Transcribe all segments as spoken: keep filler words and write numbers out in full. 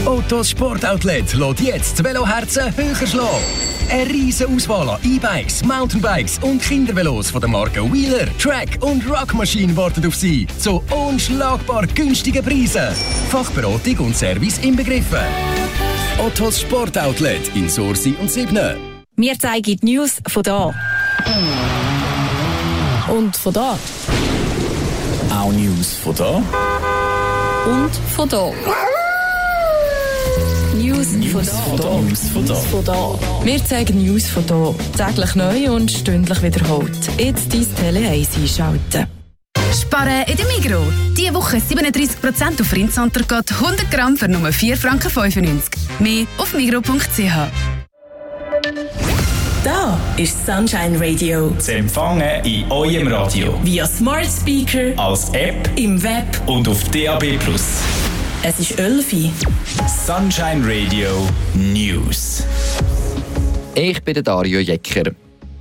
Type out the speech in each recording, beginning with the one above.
Ottos Sportoutlet lässt jetzt die Veloherzen höher schlagen. Eine riesen Auswahl an E-Bikes, Mountainbikes und Kindervelos von den Marken Wheeler, Track und Rockmachine warten auf Sie zu unschlagbar günstigen Preisen. Fachberatung und Service inbegriffen. Ottos Sportoutlet in Sursi und Sibne. Wir zeigen die News von da. Und von da. Auch News von da. Und von da. News, News von da. News von da. Von da. Wir zeigen News von da. Täglich neu und stündlich wiederholt. Jetzt dein Tele eins einschalten. Sparen in der Migros. Diese Woche siebenunddreißig Prozent auf Rindsontergott, hundert Gramm für nur vier Franken fünfundneunzig. Mehr auf migros punkt c h. Da ist Sunshine Radio. Zu empfangen in eurem Radio. Via Smart Speaker, Als App im Web. und auf D A B plus. Es ist Elfi. Sunshine Radio News. Ich bin der Dario Jecker.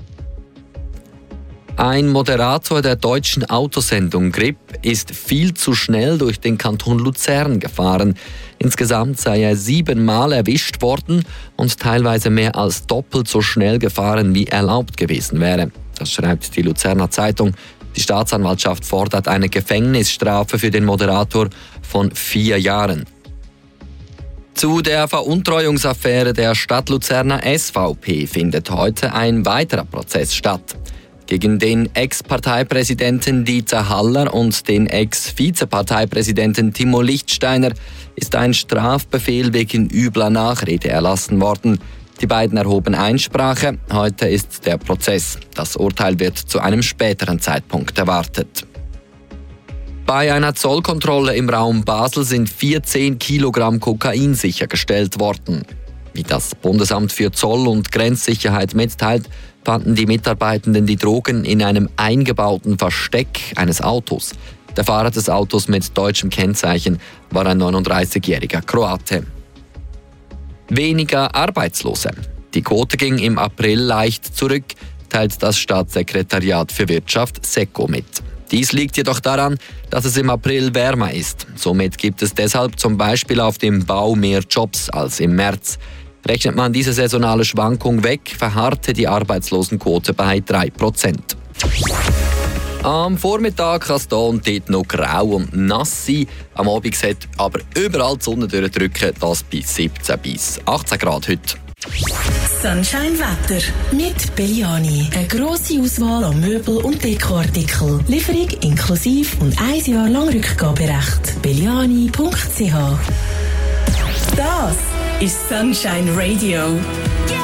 Ein Moderator der deutschen Autosendung Grip ist viel zu schnell durch den Kanton Luzern gefahren. Insgesamt sei er siebenmal erwischt worden und teilweise mehr als doppelt so schnell gefahren, wie erlaubt gewesen wäre. Das schreibt die Luzerner Zeitung. Die Staatsanwaltschaft fordert eine Gefängnisstrafe für den Moderator von vier Jahren. Zu der Veruntreuungsaffäre der Stadt Luzerner S V P findet heute ein weiterer Prozess statt. Gegen den Ex-Parteipräsidenten Dieter Haller und den Ex-Vizeparteipräsidenten Timo Lichtsteiner ist ein Strafbefehl wegen übler Nachrede erlassen worden. Die beiden erhoben Einsprache. Heute ist der Prozess. Das Urteil wird zu einem späteren Zeitpunkt erwartet. Bei einer Zollkontrolle im Raum Basel sind vierzehn Kilogramm Kokain sichergestellt worden. Wie das Bundesamt für Zoll- und Grenzsicherheit mitteilt, fanden die Mitarbeitenden die Drogen in einem eingebauten Versteck eines Autos. Der Fahrer des Autos mit deutschem Kennzeichen war ein neununddreißigjähriger Kroate. Weniger Arbeitslose. Die Quote ging im April leicht zurück, teilt das Staatssekretariat für Wirtschaft SECO mit. Dies liegt jedoch daran, dass es im April wärmer ist. Somit gibt es deshalb zum Beispiel auf dem Bau mehr Jobs als im März. Rechnet man diese saisonale Schwankung weg, verharrte die Arbeitslosenquote bei drei Prozent. Am Vormittag kann es hier und dort noch grau und nass sein. Am Abend sollte aber überall die Sonne durchdrücken, das bei siebzehn bis achtzehn Grad heute. Sunshine Wetter mit Belliani. Eine grosse Auswahl an Möbel- und Dekoartikel. Lieferung inklusive und ein Jahr lang Rückgaberecht. belliani punkt c h. Das ist Sunshine Radio.